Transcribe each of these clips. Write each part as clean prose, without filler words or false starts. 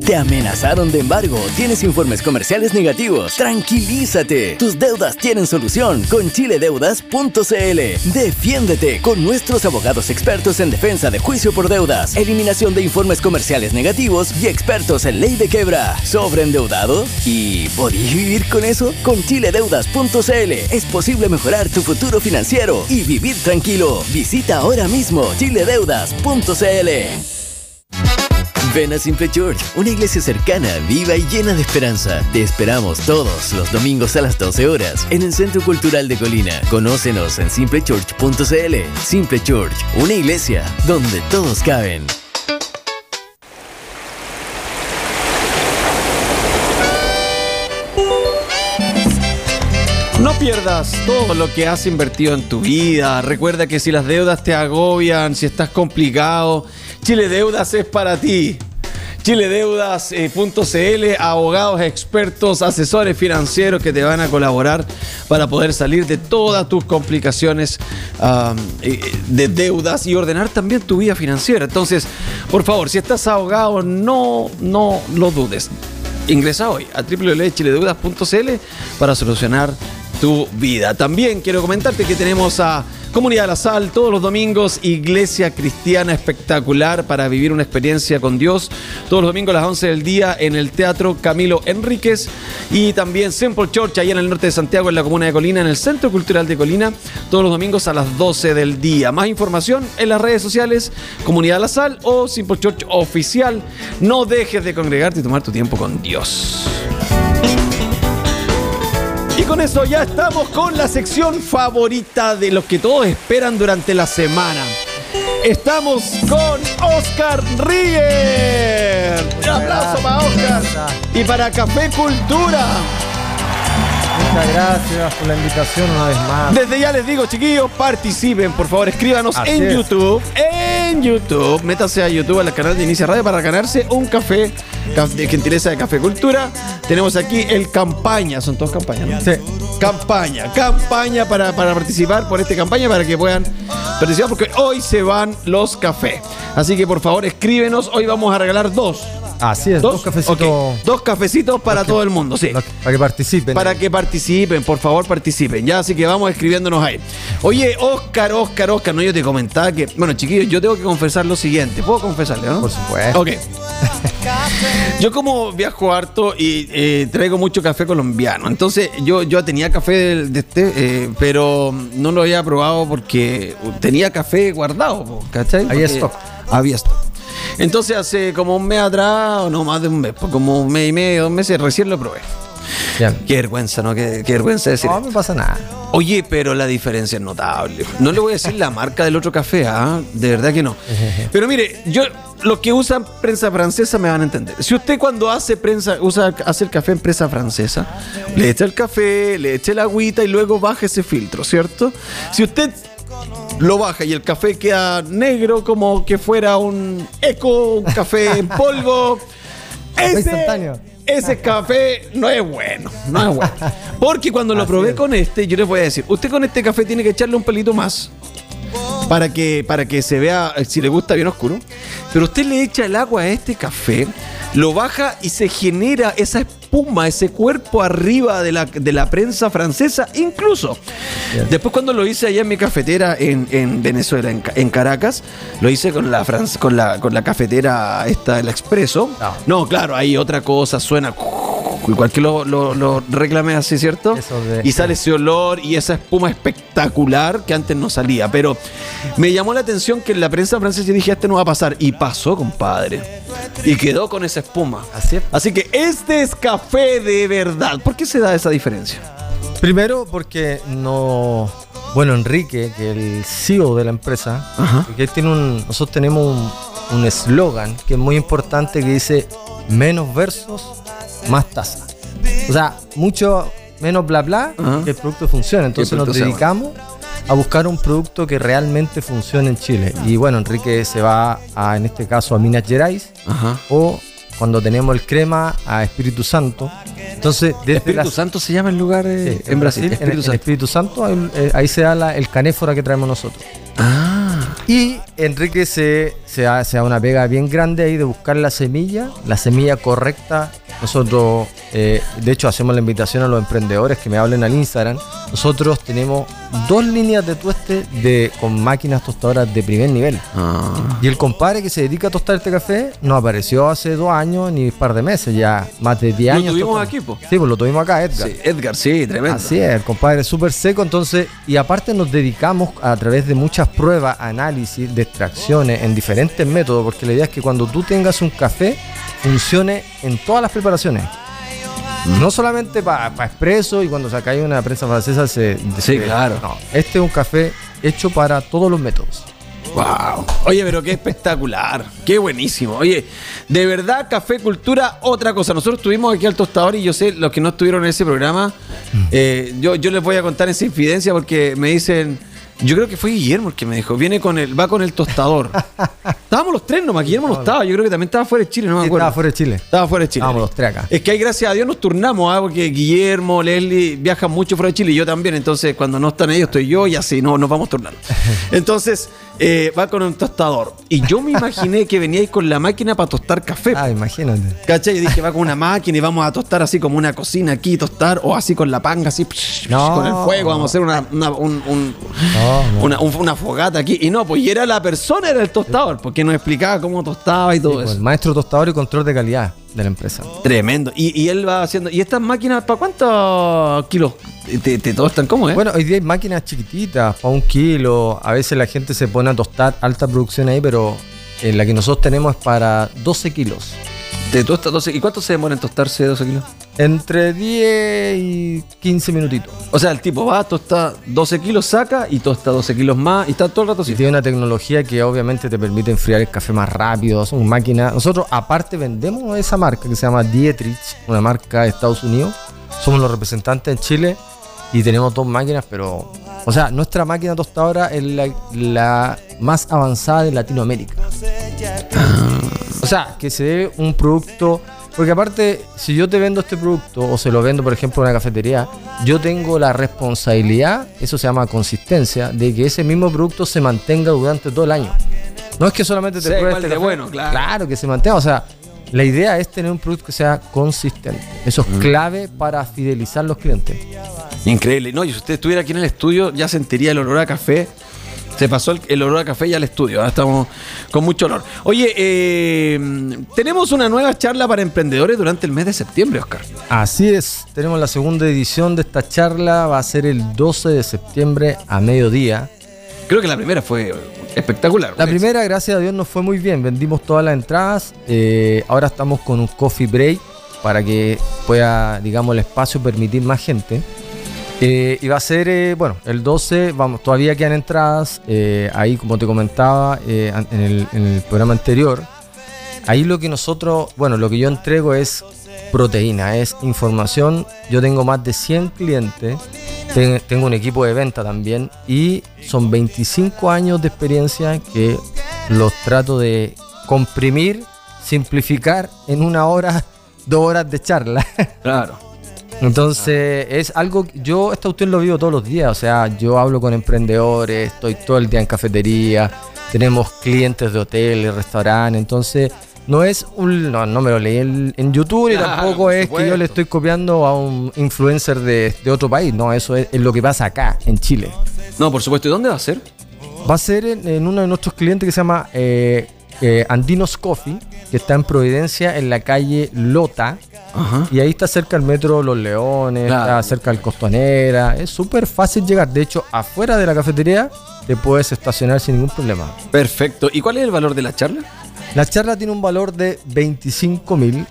¿Te amenazaron de embargo? ¿Tienes informes comerciales negativos? ¡Tranquilízate! Tus deudas tienen solución con chiledeudas.cl. Defiéndete con nuestros abogados expertos en defensa de juicio por deudas, eliminación de informes comerciales negativos y expertos en ley de quiebra. ¿Sobreendeudado? ¿Y podís vivir con eso? Con chiledeudas.cl es posible mejorar tu futuro financiero y vivir tranquilo. Visita ahora mismo chiledeudas.cl. Ven a Simple Church, una iglesia cercana, viva y llena de esperanza. Te esperamos todos los domingos a las 12 horas en el Centro Cultural de Colina. Conócenos en simplechurch.cl. Simple Church, una iglesia donde todos caben. No pierdas todo lo que has invertido en tu vida. Recuerda que si las deudas te agobian, si estás complicado, Chile Deudas es para ti. Chiledeudas.cl, abogados expertos, asesores financieros que te van a colaborar para poder salir de todas tus complicaciones de deudas y ordenar también tu vida financiera. Entonces, por favor, si estás ahogado, no lo dudes. Ingresa hoy a www.chiledeudas.cl para solucionar tu vida. También quiero comentarte que tenemos a Comunidad La Sal todos los domingos, iglesia cristiana espectacular para vivir una experiencia con Dios. Todos los domingos a las 11 del día en el Teatro Camilo Enríquez, y también Simple Church allá en el norte de Santiago, en la comuna de Colina, en el Centro Cultural de Colina, todos los domingos a las 12 del día. Más información en las redes sociales, Comunidad La Sal o Simple Church Oficial. No dejes de congregarte y tomar tu tiempo con Dios. Y con eso ya estamos con la sección favorita de los que todos esperan durante la semana. Estamos con Oscar Rieger. Un aplauso para Oscar y para Café Cultura. Muchas gracias por la invitación una vez más. Desde ya les digo, chiquillos, participen, por favor, escríbanos en YouTube. En YouTube, métase a YouTube, al canal de Inicia Radio, para ganarse un café de gentileza de Café Cultura. Tenemos aquí el campaña, son todas campañas, ¿no? Sí. Campaña para participar por esta campaña, para que puedan participar, porque hoy se van los cafés. Así que por favor, escríbenos, hoy vamos a regalar dos. Así es, dos cafecitos. Okay. Dos cafecitos para todo el mundo, sí. Para que participen. Para que participen, por favor, participen. Ya, así que vamos escribiéndonos ahí. Oye, Oscar, no, yo te comentaba que, bueno, chiquillos, yo tengo que confesar lo siguiente. ¿Puedo confesarle, no? Por supuesto. Ok. Yo como viajo harto y traigo mucho café colombiano. Entonces, yo tenía café pero no lo había probado porque tenía café guardado, ¿cachai? Había stock. Había stock. Entonces hace como un mes atrás, o no más de un mes, como un mes y medio, 2 meses, recién lo probé. Bien. Qué vergüenza, ¿no? Qué vergüenza decir. No me pasa nada. Oye, pero la diferencia es notable. No le voy a decir la marca del otro café, de verdad que no. Pero mire, los que usan prensa francesa me van a entender. Si usted cuando hace el café en prensa francesa, le echa el café, le echa el agüita y luego baja ese filtro, ¿cierto? Si usted lo baja y el café queda negro, como que fuera un café en polvo, ese café no es bueno. Porque cuando lo probé con yo les voy a decir, usted con este café tiene que echarle un pelito más para que se vea, si le gusta, bien oscuro. Pero usted le echa el agua a este café, lo baja y se genera esa espuma, ese cuerpo arriba de la prensa francesa, incluso. Bien. Después, cuando lo hice allá en mi cafetera en Venezuela, en Caracas, lo hice con la cafetera esta, el Expreso. No, claro, hay otra cosa, suena igual que lo reclamé así, ¿cierto? Y sale ese olor y esa espuma espectacular que antes no salía. Pero me llamó la atención que en la prensa francesa, yo dije, este no va a pasar. Y pasó, compadre. Y quedó con esa espuma. Así que este es café de verdad. ¿Por qué se da esa diferencia? Primero porque Enrique, que es el CEO de la empresa, que nosotros tenemos un eslogan que es muy importante, que dice: menos versos, más taza. O sea, mucho menos bla bla, que el producto funcione. Entonces nos dedicamos a buscar un producto que realmente funcione en Chile. Y bueno, Enrique se va en este caso a Minas Gerais, o cuando tenemos el crema, a Espíritu Santo. Entonces, Espíritu Santo se llama el lugar en Brasil. En Espíritu Santo, ahí se da el canéfora que traemos nosotros. Y Enrique se da una pega bien grande ahí de buscar la semilla correcta. Nosotros, de hecho, hacemos la invitación a los emprendedores que me hablen al Instagram. Nosotros tenemos 2 líneas de tueste con máquinas tostadoras de primer nivel. Y el compadre que se dedica a tostar este café nos apareció hace 2 años ni un par de meses, ya más de 10 años. ¿Lo tuvimos aquí, po? Sí, pues lo tuvimos acá, Edgar. Sí, Edgar, sí, tremendo. Así es, el compadre es súper seco, entonces, y aparte nos dedicamos a través de muchas pruebas, análisis, de extracciones en diferentes métodos, porque la idea es que cuando tú tengas un café, funcione en todas las preparaciones. No solamente para expreso y cuando sacáis una prensa francesa sí, claro. No, este es un café hecho para todos los métodos. Wow. Oye, pero qué espectacular, qué buenísimo. Oye, de verdad, Café Cultura, otra cosa. Nosotros estuvimos aquí al tostador y yo sé, los que no estuvieron en ese programa, yo les voy a contar esa infidencia porque me dicen, yo creo que fue Guillermo el que me dijo, va con el tostador. Estábamos los 3 nomás, Guillermo no estaba, yo creo que también estaba fuera de Chile, no me acuerdo. Estaba fuera de Chile. Estábamos los 3 acá. Es que ahí, gracias a Dios, nos turnamos, porque Guillermo, Leslie viajan mucho fuera de Chile y yo también, entonces cuando no están ellos estoy yo y así, no, nos vamos turnando. Entonces, va con un tostador. Y yo me imaginé que veníais con la máquina para tostar café. Imagínate. ¿Cachai? Y dije, va con una máquina y vamos a tostar así como una cocina aquí, tostar, o así con la panga, así, con el fuego, vamos a hacer una fogata aquí. Y no, pues y era la persona, era el tostador, porque nos explicaba cómo tostaba y todo eso. Pues, el maestro tostador y control de calidad de la empresa. Tremendo. Y él va haciendo. ¿Y estas máquinas para cuántos kilos te tostan? ¿Cómo es? Bueno, hoy día hay máquinas chiquititas, para 1 kilo. A veces la gente se pone a tostar alta producción ahí, pero la que nosotros tenemos es para 12 kilos. Te tosta 12. ¿Y cuánto se demora en tostarse 12 kilos? Entre 10 y 15 minutitos. O sea, el tipo va, tosta 12 kilos, saca y tosta 12 kilos más y está todo el rato así. Y tiene una tecnología que obviamente te permite enfriar el café más rápido. Son máquinas. Nosotros aparte vendemos esa marca que se llama Dietrich, una marca de Estados Unidos. Somos los representantes en Chile y tenemos 2 máquinas, pero... O sea, nuestra máquina tostadora es la más avanzada de Latinoamérica. O sea, que se dé un producto... Porque aparte, si yo te vendo este producto o se lo vendo, por ejemplo, a una cafetería, yo tengo la responsabilidad, eso se llama consistencia, de que ese mismo producto se mantenga durante todo el año. No es que solamente te pruebes este café. Bueno, claro, que se mantenga. O sea, la idea es tener un producto que sea consistente. Eso es clave para fidelizar los clientes. Increíble. No, y si usted estuviera aquí en el estudio, ya sentiría el olor a café. Se pasó el olor a café ya al estudio. Ahora estamos con mucho olor. Oye, tenemos una nueva charla para emprendedores durante el mes de septiembre, Oscar. Así es. Tenemos la segunda edición de esta charla. Va a ser el 12 de septiembre a mediodía. Creo que la primera fue espectacular. La primera, gracias a Dios, nos fue muy bien. Vendimos todas las entradas. Ahora estamos con un coffee break para que pueda, digamos, el espacio permitir más gente. Y va a ser, el 12, todavía quedan entradas, ahí como te comentaba en el programa anterior, ahí lo que lo que yo entrego es proteína, es información. Yo tengo más de 100 clientes, tengo un equipo de venta también y son 25 años de experiencia que los trato de comprimir, simplificar en 1 hora, 2 horas de charla. Claro. Entonces es algo, esta cuestión lo vivo todos los días, o sea, yo hablo con emprendedores, estoy todo el día en cafetería, tenemos clientes de hoteles, restaurantes, entonces no es no me lo leí en YouTube y tampoco es que yo le estoy copiando a un influencer de otro país, no, eso es lo que pasa acá, en Chile. No, por supuesto, ¿y dónde va a ser? Va a ser en uno de nuestros clientes que se llama Andinos Coffee, que está en Providencia, en la calle Lota. Ajá. Y ahí está cerca el metro Los Leones, está cerca del Costanera. Es súper fácil llegar. De hecho, afuera de la cafetería te puedes estacionar sin ningún problema. Perfecto. ¿Y cuál es el valor de la charla? La charla tiene un valor de 25.000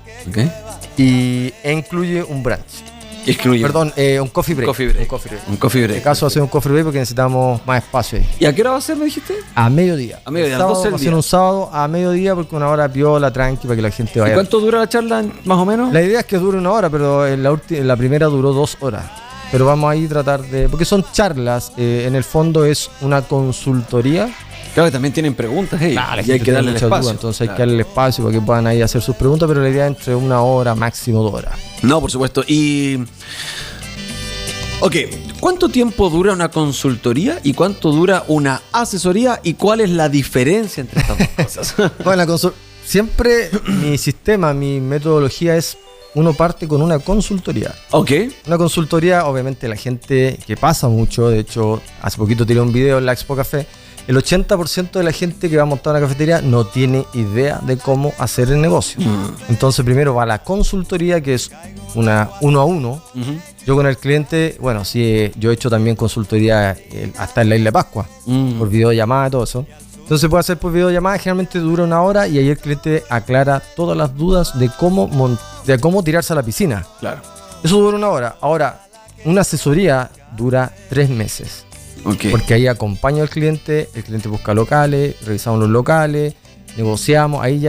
y incluye un brunch. Perdón, un coffee break. Un coffee break. En este caso va a ser un coffee break porque necesitamos más espacio ahí. ¿Y a qué hora va a ser, me dijiste? A mediodía. A mediodía, va a ser un sábado a mediodía porque 1 hora piola, tranqui, para que la gente vaya. ¿Y cuánto dura la charla, más o menos? La idea es que dure 1 hora, pero la primera duró 2 horas. Pero vamos ahí a tratar de... Porque son charlas, en el fondo es una consultoría. Claro, que también tienen preguntas, y hay que darle el espacio. Dudas, entonces hay que darle el espacio para que puedan ahí hacer sus preguntas, pero la idea es entre 1 hora, máximo 2 horas. No, por supuesto. Y... Ok, ¿Cuánto tiempo dura una consultoría y cuánto dura una asesoría y cuál es la diferencia entre estas dos cosas? Bueno, siempre mi metodología es, uno parte con una consultoría. Ok. Una consultoría, obviamente la gente que pasa mucho, de hecho, hace poquito tiré un video en la Expo Café, el 80% de la gente que va a montar una cafetería no tiene idea de cómo hacer el negocio. Entonces primero va la consultoría, que es una uno a uno. Yo con el cliente, bueno, sí, yo he hecho también consultoría hasta en la Isla de Pascua, por videollamada y todo eso. Entonces se puede hacer por videollamada, generalmente dura 1 hora y ahí el cliente aclara todas las dudas de cómo tirarse a la piscina. Claro. Eso dura 1 hora. Ahora, una asesoría dura 3 meses. Okay. Porque ahí acompaño al cliente, el cliente busca locales, revisamos los locales, negociamos, ahí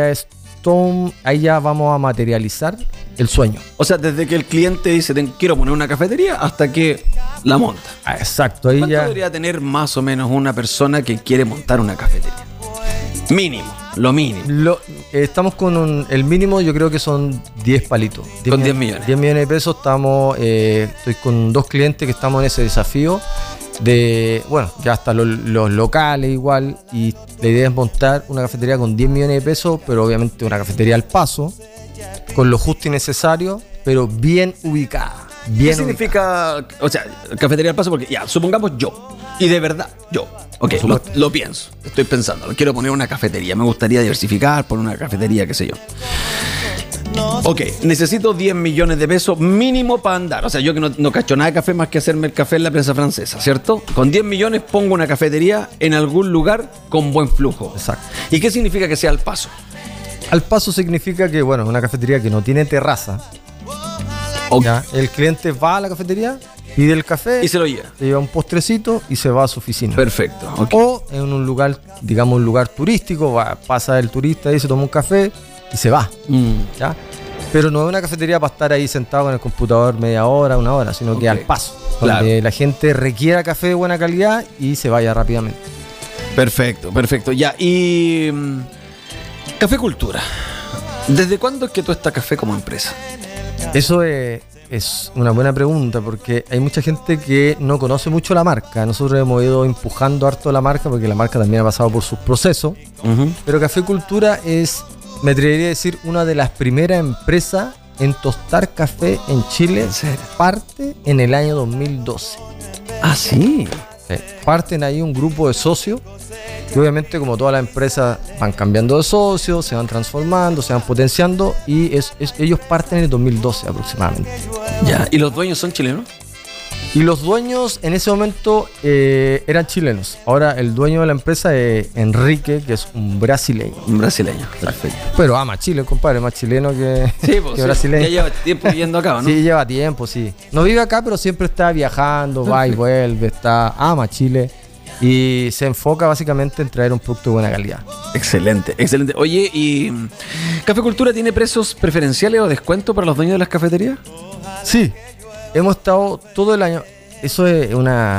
ya vamos a materializar el sueño. O sea, desde que el cliente dice quiero poner una cafetería hasta que la monta. Exacto, ahí ¿Cuánto ya. debería tener más o menos una persona que quiere montar una cafetería? Mínimo, lo mínimo. Estamos con el mínimo, yo creo que son 10 palitos. Con 10 millones. 10 millones de pesos, estoy con 2 clientes que estamos en ese desafío. Ya hasta los locales igual, y la idea es montar una cafetería con 10 millones de pesos, pero obviamente una cafetería al paso, con lo justo y necesario, pero bien ubicada. ¿Qué significa? O sea, cafetería al paso, porque ya, supongamos yo, y de verdad, yo, ok, lo pienso, estoy pensando, quiero poner una cafetería, me gustaría diversificar, poner una cafetería, qué sé yo. Ok, necesito 10 millones de pesos mínimo para andar. O sea, yo que no cacho nada de café más que hacerme el café en la prensa francesa, ¿cierto? Con 10 millones pongo una cafetería en algún lugar con buen flujo. Exacto. ¿Y qué significa que sea al paso? Al paso significa que, bueno, una cafetería que no tiene terraza. Okay. Ya, el cliente va a la cafetería, pide el café y se lo lleva. Se lleva un postrecito y se va a su oficina. Perfecto. Okay. O en un lugar, digamos un lugar turístico, pasa el turista y se toma un café y se va. ¿Ya? Pero no es una cafetería para estar ahí sentado con el computador media hora, 1 hora, sino que al paso. Donde la gente requiera café de buena calidad y se vaya rápidamente. Perfecto. Ya, y Café Cultura. ¿Desde cuándo es que tú estás Café como empresa? Eso es una buena pregunta, porque hay mucha gente que no conoce mucho la marca. Nosotros hemos ido empujando harto la marca, porque la marca también ha pasado por sus procesos. Pero Café Cultura es, me atrevería a decir, una de las primeras empresas en tostar café en Chile. ¿En serio? Parte en el año 2012. Ah, sí. Parten ahí un grupo de socios, que obviamente, como todas las empresas, van cambiando de socios, se van transformando, se van potenciando, y ellos parten en el 2012 aproximadamente. Ya. ¿Y los dueños son chilenos? Y los dueños en ese momento eran chilenos. Ahora el dueño de la empresa es Enrique, que es un brasileño. Un brasileño, perfecto. Pero ama Chile, compadre, más chileno que, que brasileño. Ya lleva tiempo viviendo acá, ¿no? Sí, lleva tiempo, sí. No vive acá, pero siempre está viajando, va y vuelve, ama Chile. Y se enfoca básicamente en traer un producto de buena calidad. Excelente. Oye, ¿y Café Cultura tiene precios preferenciales o descuento para los dueños de las cafeterías? Sí. Hemos estado todo el año. Eso es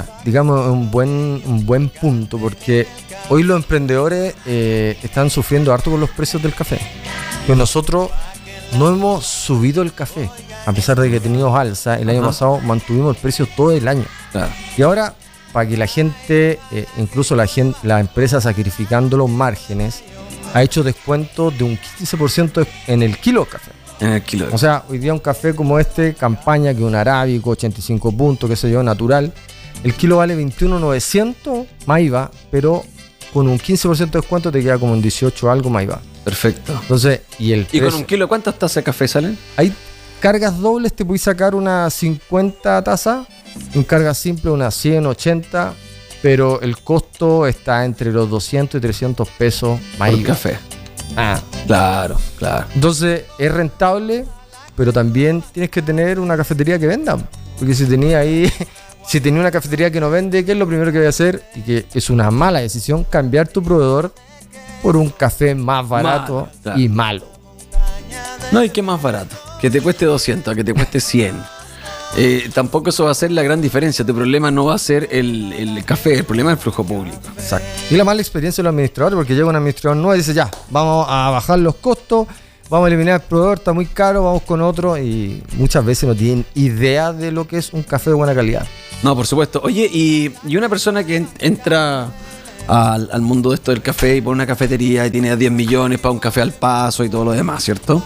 un buen punto, porque hoy los emprendedores están sufriendo harto con los precios del café. Pero nosotros no hemos subido el café, a pesar de que teníamos alza. El año pasado mantuvimos el precio todo el año. Claro. Y ahora, para que la gente, incluso la empresa sacrificando los márgenes, ha hecho descuentos de un 15% en el kilo de café. En el kilo. O sea, hoy día un café como campaña, que un arábico, 85 puntos, qué sé yo, natural, el kilo vale 21.900 más IVA, pero con un 15% de descuento te queda como en 18 algo más IVA. Perfecto. Entonces, ¿Y con un kilo cuántas tazas de café salen? Hay cargas dobles, te puedes sacar unas 50 tazas, en carga simple unas 100, 80, pero el costo está entre los 200 y 300 pesos más por IVA. Café. Claro. Entonces es rentable, pero también tienes que tener una cafetería que venda. Porque si tenía una cafetería que no vende, ¿qué es lo primero que voy a hacer? Y que es una mala decisión, cambiar tu proveedor por un café más barato y malo. No, ¿y qué más barato? Que te cueste 200, que te cueste 100. Tampoco eso va a ser la gran diferencia. Tu problema no va a ser el café, el problema es el flujo público. Exacto. Y la mala experiencia de los administradores, porque llega un administrador nuevo y dice, ya, vamos a bajar los costos, vamos a eliminar el proveedor, está muy caro, vamos con otro, y muchas veces no tienen idea de lo que es un café de buena calidad. No, por supuesto. Oye, y una persona que entra al mundo de esto del café y pone una cafetería y tiene 10 millones para un café al paso y todo lo demás, ¿cierto?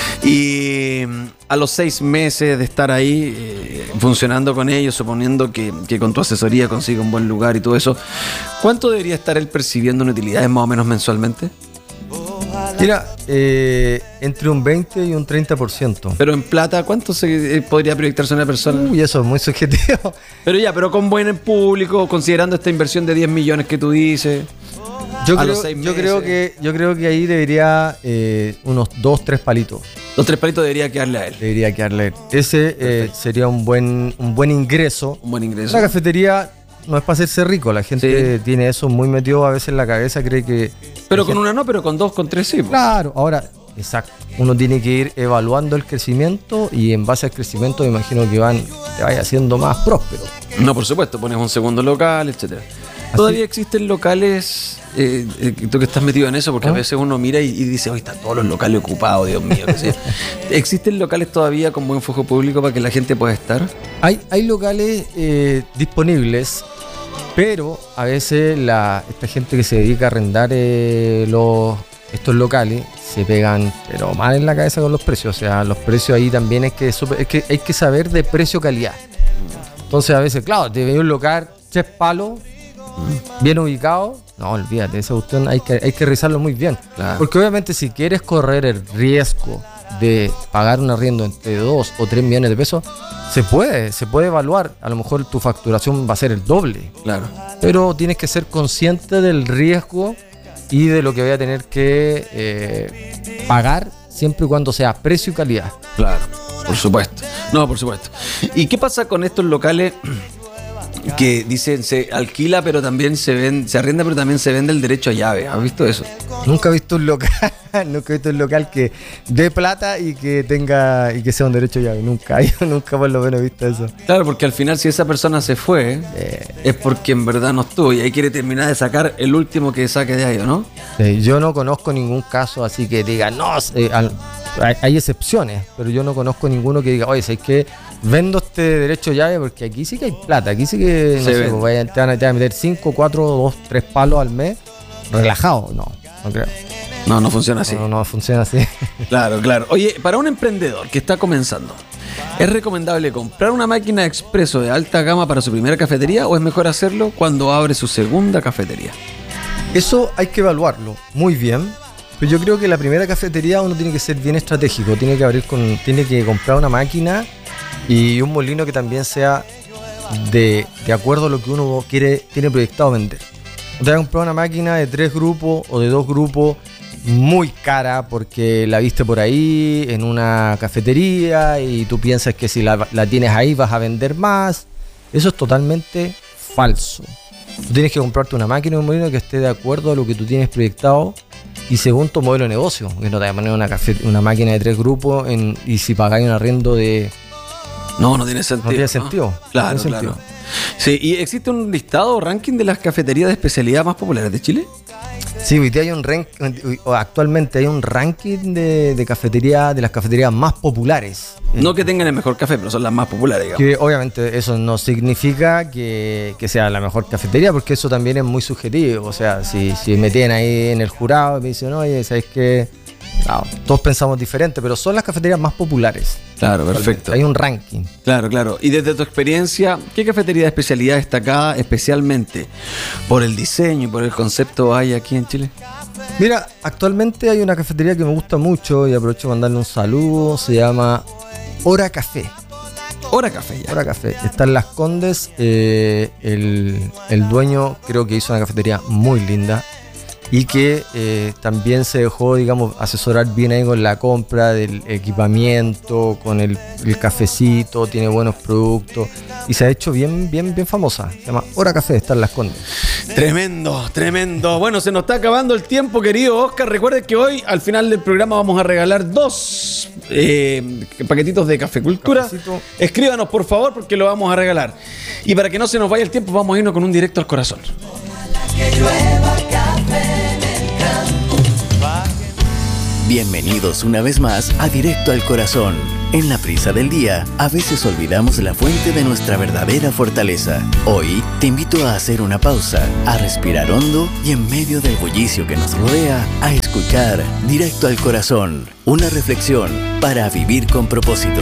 Y a los 6 meses de estar ahí funcionando con ellos, suponiendo que con tu asesoría consiga un buen lugar y todo eso, ¿cuánto debería estar él percibiendo en utilidades más o menos mensualmente? Mira, entre un 20 y un 30%. Pero en plata, ¿cuánto se podría proyectarse una persona? Uy, eso es muy subjetivo. Pero con buen público, considerando esta inversión de 10 millones que tú dices. Yo creo que ahí debería unos 2-3 palitos. 2-3 palitos debería quedarle a él. Debería quedarle a él. Ese sería un buen ingreso. Un buen ingreso. La cafetería no es para hacerse rico. La gente tiene eso muy metido a veces en la cabeza, cree que... Pero con una no, pero con 2, con 3 sí. Pues. Claro, ahora, exacto. Uno tiene que ir evaluando el crecimiento y en base al crecimiento me imagino que te vaya haciendo más próspero. No, por supuesto, pones un segundo local, etcétera. ¿Todavía existen locales, tú que estás metido en eso? Porque a veces uno mira y dice, hoy están todos los locales ocupados, Dios mío. ¿Existen locales todavía con buen flujo público para que la gente pueda estar? Hay locales disponibles, pero a veces esta gente que se dedica a arrendar estos locales se pegan pero mal en la cabeza con los precios. O sea, los precios ahí también es que hay que saber de precio-calidad. Entonces a veces, claro, te ve un local 3 palos, bien ubicado. No, olvídate, esa cuestión hay que revisarlo muy bien. Claro. Porque obviamente si quieres correr el riesgo de pagar un arriendo entre 2 o 3 millones de pesos, se puede evaluar. A lo mejor tu facturación va a ser el doble. Claro. Pero tienes que ser consciente del riesgo y de lo que voy a tener que pagar siempre y cuando sea precio y calidad. Claro, por supuesto. No, por supuesto. ¿Y qué pasa con estos locales que dicen se alquila, pero también se arrienda, pero también se vende el derecho a llave? ¿Has visto eso? Nunca he visto un local que dé plata y que sea un derecho a llave. Nunca por lo menos he visto eso. Claro, porque al final si esa persona se fue, es porque en verdad no estuvo y ahí quiere terminar de sacar el último que saque de ahí, ¿no? Yo no conozco ningún caso así que diga, no, hay excepciones, pero yo no conozco ninguno que diga, oye, ¿sabes qué? Vendo este derecho a llave porque aquí sí que hay plata, aquí sí que no sé, pues, te van a meter 5, 4, 2, 3 palos al mes, relajado. No creo. No funciona así. No funciona así. Claro. Oye, para un emprendedor que está comenzando, ¿es recomendable comprar una máquina expreso de alta gama para su primera cafetería o es mejor hacerlo cuando abre su segunda cafetería? Eso hay que evaluarlo muy bien. Pero yo creo que la primera cafetería uno tiene que ser bien estratégico, tiene que comprar una máquina y un molino que también sea de acuerdo a lo que uno tiene proyectado vender. No te vas a comprar una máquina de 3 grupos o de 2 grupos muy cara porque la viste por ahí en una cafetería y tú piensas que si la tienes ahí vas a vender más. Eso es totalmente falso. Tú tienes que comprarte una máquina o un molino que esté de acuerdo a lo que tú tienes proyectado y según tu modelo de negocio. Que no te vas a poner una máquina de 3 grupos y si pagáis un arriendo de... No tiene sentido. No tiene sentido. Claro, no tiene sentido. Sí, ¿y existe un listado o ranking de las cafeterías de especialidad más populares de Chile? Sí, hoy día actualmente hay un ranking de las cafeterías más populares. No que tengan el mejor café, pero son las más populares, digamos. Que obviamente eso no significa que sea la mejor cafetería, porque eso también es muy subjetivo. O sea, si me tienen ahí en el jurado y me dicen, oye, ¿sabes qué? No, todos pensamos diferente, pero son las cafeterías más populares. Claro, perfecto. Hay un ranking. Claro. Y desde tu experiencia, ¿qué cafetería de especialidad destacada especialmente por el diseño y por el concepto hay aquí en Chile? Mira, actualmente hay una cafetería que me gusta mucho y aprovecho de mandarle un saludo. Se llama Hora Café. Hora Café, ya. Hora Café. Está en Las Condes. El dueño creo que hizo una cafetería muy linda. Y que también se dejó, digamos, asesorar bien ahí con la compra del equipamiento, con el cafecito, tiene buenos productos y se ha hecho bien famosa. Se llama Hora Café, está en Las Condes. Tremendo. Bueno, se nos está acabando el tiempo, querido Oscar. Recuerden que hoy, al final del programa, vamos a regalar 2 paquetitos de Café Cultura. Cafecito. Escríbanos, por favor, porque lo vamos a regalar. Y para que no se nos vaya el tiempo, vamos a irnos con un directo al corazón. Bienvenidos una vez más a Directo al Corazón. En la prisa del día, a veces olvidamos la fuente de nuestra verdadera fortaleza. Hoy te invito a hacer una pausa, a respirar hondo y en medio del bullicio que nos rodea, a escuchar Directo al Corazón. Una reflexión para vivir con propósito.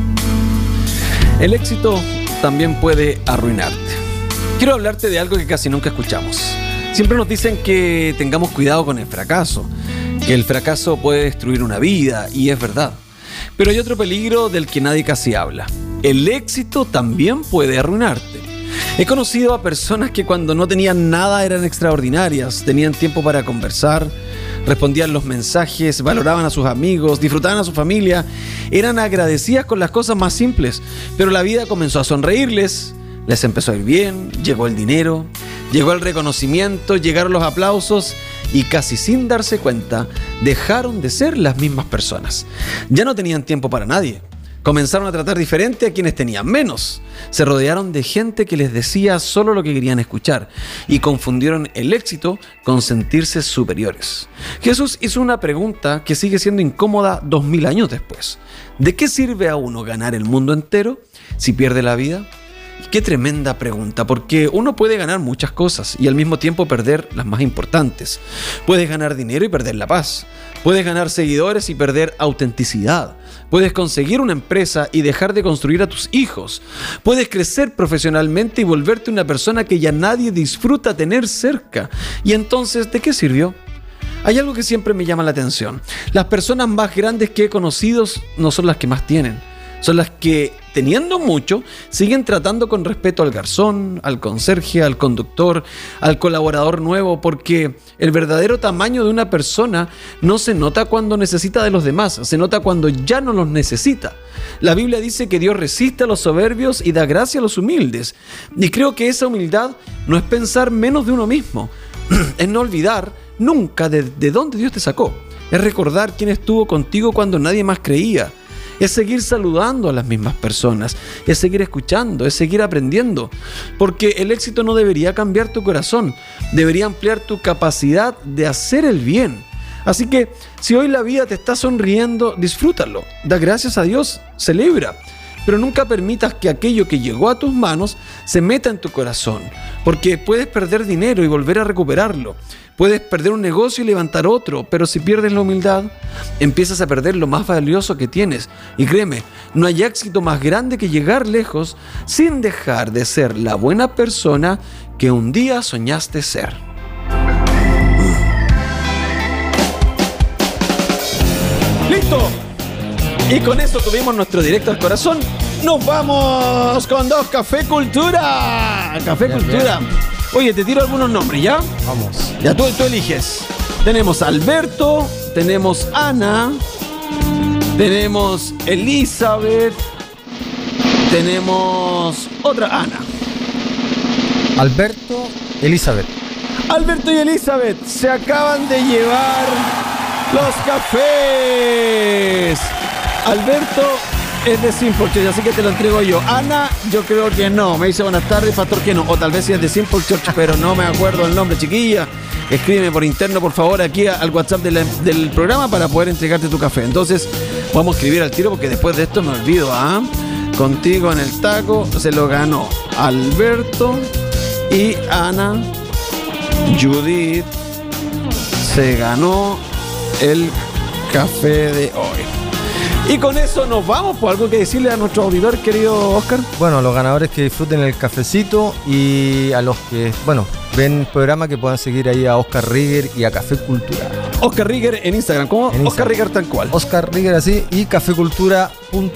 El éxito también puede arruinarte. Quiero hablarte de algo que casi nunca escuchamos. Siempre nos dicen que tengamos cuidado con el fracaso, que el fracaso puede destruir una vida, y es verdad. Pero hay otro peligro del que nadie casi habla. El éxito también puede arruinarte. He conocido a personas que cuando no tenían nada eran extraordinarias, tenían tiempo para conversar, respondían los mensajes, valoraban a sus amigos, disfrutaban a su familia, eran agradecidas con las cosas más simples, pero la vida comenzó a sonreírles, les empezó a ir bien, llegó el dinero, llegó el reconocimiento, llegaron los aplausos y casi sin darse cuenta dejaron de ser las mismas personas. Ya no tenían tiempo para nadie. Comenzaron a tratar diferente a quienes tenían menos. Se rodearon de gente que les decía solo lo que querían escuchar y confundieron el éxito con sentirse superiores. Jesús hizo una pregunta que sigue siendo incómoda 2000 años después. ¿De qué sirve a uno ganar el mundo entero si pierde la vida? Qué tremenda pregunta, porque uno puede ganar muchas cosas y al mismo tiempo perder las más importantes. Puedes ganar dinero y perder la paz. Puedes ganar seguidores y perder autenticidad. Puedes conseguir una empresa y dejar de construir a tus hijos. Puedes crecer profesionalmente y volverte una persona que ya nadie disfruta tener cerca. Y entonces, ¿de qué sirvió? Hay algo que siempre me llama la atención. Las personas más grandes que he conocido no son las que más tienen. Son las que, teniendo mucho, siguen tratando con respeto al garzón, al conserje, al conductor, al colaborador nuevo, porque el verdadero tamaño de una persona no se nota cuando necesita de los demás, se nota cuando ya no los necesita. La Biblia dice que Dios resiste a los soberbios y da gracia a los humildes. Y creo que esa humildad no es pensar menos de uno mismo, es no olvidar nunca de dónde Dios te sacó, es recordar quién estuvo contigo cuando nadie más creía. Es seguir saludando a las mismas personas, es seguir escuchando, es seguir aprendiendo. Porque el éxito no debería cambiar tu corazón, debería ampliar tu capacidad de hacer el bien. Así que, si hoy la vida te está sonriendo, disfrútalo, da gracias a Dios, celebra. Pero nunca permitas que aquello que llegó a tus manos se meta en tu corazón, porque puedes perder dinero y volver a recuperarlo. Puedes perder un negocio y levantar otro, pero si pierdes la humildad, empiezas a perder lo más valioso que tienes. Y créeme, no hay éxito más grande que llegar lejos sin dejar de ser la buena persona que un día soñaste ser. ¡Listo! Y con eso tuvimos nuestro Directo al Corazón. ¡Nos vamos con dos Café Cultura! Café bien, Cultura. Bien. Oye, te tiro algunos nombres, ¿ya? Vamos. Ya tú eliges. Tenemos a Alberto, tenemos Ana, tenemos Elizabeth, tenemos otra Ana. Alberto, Elizabeth. Alberto y Elizabeth se acaban de llevar los cafés. Alberto es de Simple Church, así que te lo entrego yo. Ana, yo creo que no. Me dice buenas tardes, pastor, que no. O tal vez sí es de Simple Church, pero no me acuerdo el nombre, chiquilla. Escríbeme por interno, por favor, aquí al WhatsApp del programa para poder entregarte tu café. Entonces, vamos a escribir al tiro porque después de esto me olvido. Contigo en el taco se lo ganó Alberto y Ana. Judith se ganó el café de hoy. Y con eso nos vamos, por algo que decirle a nuestro auditor, querido Oscar. Bueno, a los ganadores que disfruten el cafecito y a los que, ven el programa que puedan seguir ahí a Oscar Rigger y a Café Cultura. Oscar Rigger en Instagram, ¿cómo? En Oscar Rigger tal cual. Oscar Rigger así y cafecultura.cl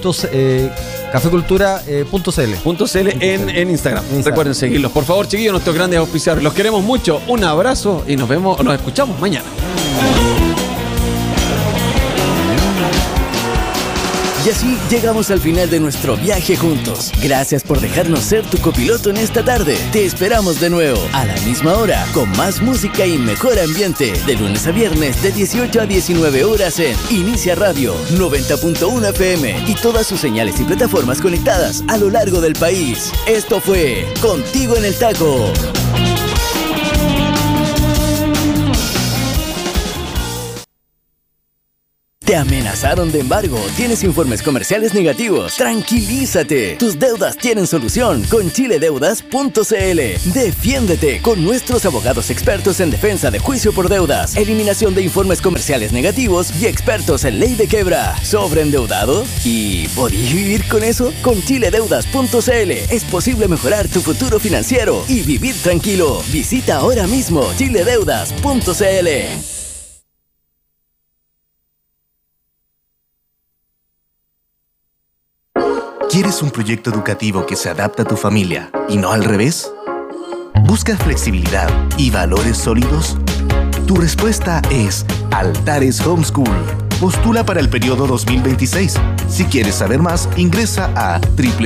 en Instagram. Recuerden seguirlos. Por favor, chiquillos, nuestros grandes auspiciadores. Los queremos mucho. Un abrazo y nos escuchamos mañana. Y así llegamos al final de nuestro viaje juntos. Gracias por dejarnos ser tu copiloto en esta tarde. Te esperamos de nuevo, a la misma hora, con más música y mejor ambiente. De lunes a viernes, de 18 a 19 horas en Inicia Radio 90.1 FM y todas sus señales y plataformas conectadas a lo largo del país. Esto fue Contigo en el Taco. ¿Te amenazaron de embargo? ¿Tienes informes comerciales negativos? ¡Tranquilízate! Tus deudas tienen solución con chiledeudas.cl. Defiéndete con nuestros abogados expertos en defensa de juicio por deudas, eliminación de informes comerciales negativos y expertos en ley de quiebra. ¿Sobreendeudado? ¿Y podís vivir con eso? Con chiledeudas.cl es posible mejorar tu futuro financiero y vivir tranquilo. Visita ahora mismo chiledeudas.cl. ¿Quieres un proyecto educativo que se adapte a tu familia y no al revés? ¿Buscas flexibilidad y valores sólidos? Tu respuesta es Altares Homeschool. Postula para el periodo 2026. Si quieres saber más, ingresa a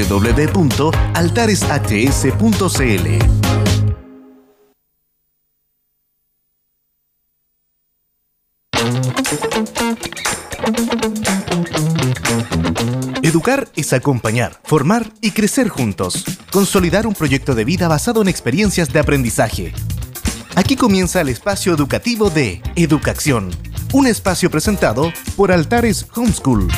www.altareshs.cl. Educar es acompañar, formar y crecer juntos. Consolidar un proyecto de vida basado en experiencias de aprendizaje. Aquí comienza el espacio educativo de Educación, un espacio presentado por Altares Homeschool.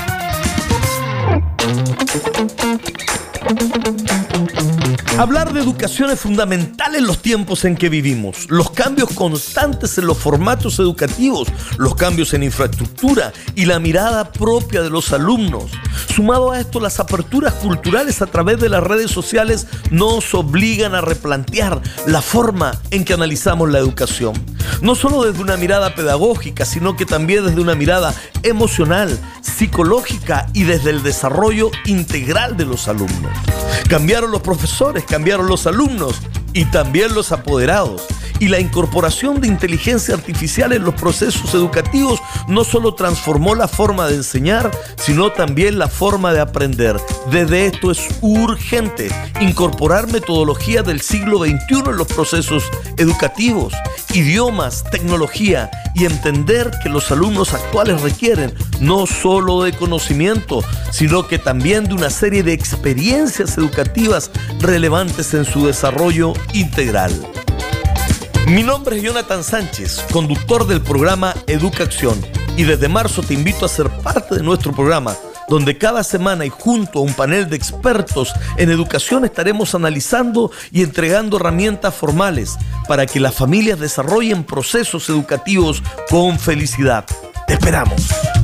Hablar de educación es fundamental en los tiempos en que vivimos. Los cambios constantes en los formatos educativos, los cambios en infraestructura y la mirada propia de los alumnos. Sumado a esto, las aperturas culturales a través de las redes sociales nos obligan a replantear la forma en que analizamos la educación. No solo desde una mirada pedagógica, sino que también desde una mirada emocional, psicológica y desde el desarrollo integral de los alumnos. Cambiaron los profesores, cambiaron los alumnos y también los apoderados. Y la incorporación de inteligencia artificial en los procesos educativos no solo transformó la forma de enseñar, sino también la forma de aprender. Desde esto es urgente incorporar metodologías del siglo XXI en los procesos educativos, idiomas, tecnología y entender que los alumnos actuales requieren no solo de conocimiento, sino que también de una serie de experiencias educativas relevantes en su desarrollo integral. Mi nombre es Jonathan Sánchez, conductor del programa Educación, y desde marzo te invito a ser parte de nuestro programa, donde cada semana y junto a un panel de expertos en educación estaremos analizando y entregando herramientas formales para que las familias desarrollen procesos educativos con felicidad. ¡Te esperamos!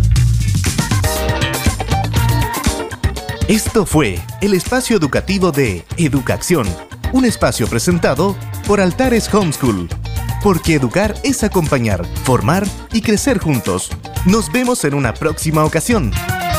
Esto fue el espacio educativo de Educación, un espacio presentado por Altares Homeschool. Porque educar es acompañar, formar y crecer juntos. Nos vemos en una próxima ocasión.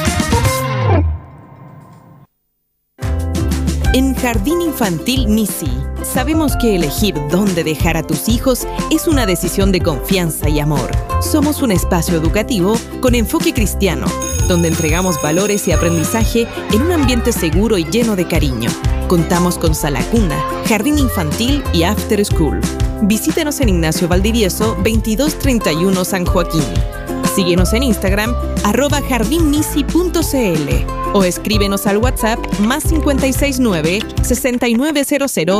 En Jardín Infantil Nisi, sabemos que elegir dónde dejar a tus hijos es una decisión de confianza y amor. Somos un espacio educativo con enfoque cristiano, donde entregamos valores y aprendizaje en un ambiente seguro y lleno de cariño. Contamos con sala cuna, jardín infantil y after school. Visítenos en Ignacio Valdivieso, 2231 San Joaquín. Síguenos en Instagram, @jardinnisi.cl o escríbenos al WhatsApp +569 6900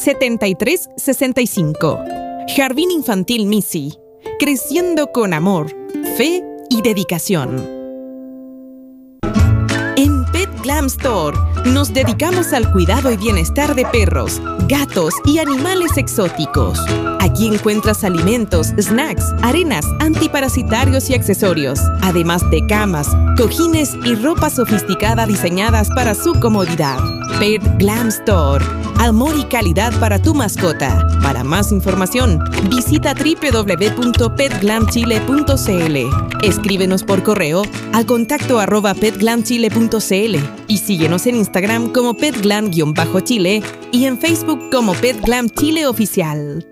7365. Jardín Infantil Nisi, creciendo con amor, fe y dedicación. En Pet Glam Store nos dedicamos al cuidado y bienestar de perros, gatos y animales exóticos. Aquí encuentras alimentos, snacks, arenas, antiparasitarios y accesorios, además de camas, cojines y ropa sofisticada diseñadas para su comodidad. Pet Glam Store, amor y calidad para tu mascota. Para más información, visita www.petglamchile.cl. Escríbenos por correo a contacto @petglamchile.cl y síguenos en Instagram como petglam_chile y en Facebook como Petglam Chile Oficial.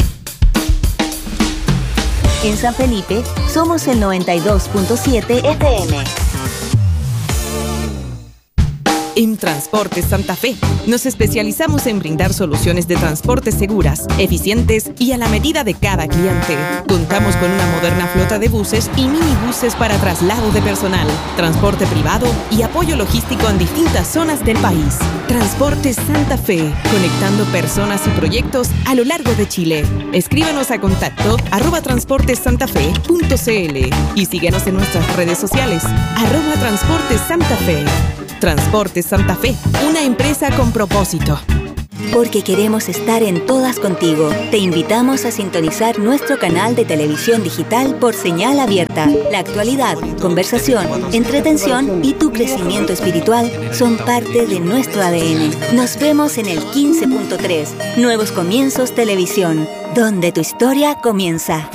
En San Felipe somos el 92.7 FM. En Transportes Santa Fe, nos especializamos en brindar soluciones de transporte seguras, eficientes y a la medida de cada cliente. Contamos con una moderna flota de buses y minibuses para traslado de personal, transporte privado y apoyo logístico en distintas zonas del país. Transportes Santa Fe, conectando personas y proyectos a lo largo de Chile. Escríbanos a contacto @transportesantafe.cl y síguenos en nuestras redes sociales @Transportes Santa Fe. Transportes Santa Fe, una empresa con propósito. Porque queremos estar en todas contigo, te invitamos a sintonizar nuestro canal de televisión digital por señal abierta. La actualidad, conversación, entretención y tu crecimiento espiritual son parte de nuestro ADN. Nos vemos en el 15.3, Nuevos Comienzos Televisión, donde tu historia comienza.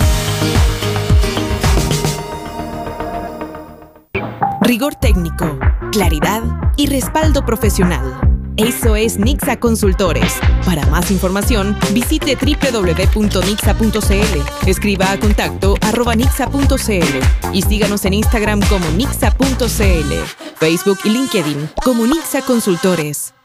Rigor técnico, claridad y respaldo profesional. Eso es Nixa Consultores. Para más información, visite www.nixa.cl, escriba a contacto @nixa.cl y síganos en Instagram como nixa.cl, Facebook y LinkedIn como Nixa Consultores.